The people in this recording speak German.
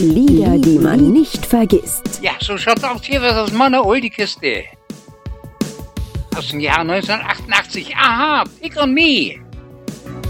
Lieder, die man nicht vergisst. Ja, so schaut's aus hier, was aus meiner alte Kiste. Aus dem Jahr 1988. Aha, Pick on Me.